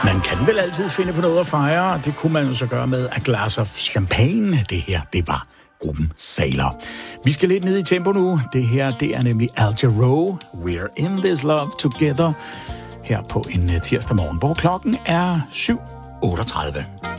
Man kan vel altid finde på noget at fejre, det kunne man jo så gøre med A Glass of Champagne. Det her, det var gruppen Sailor. Vi skal lidt ned i tempo nu. Det her, det er nemlig Al Jarreau, We're in this love together, her på en tirsdag morgen, hvor klokken er 7:38.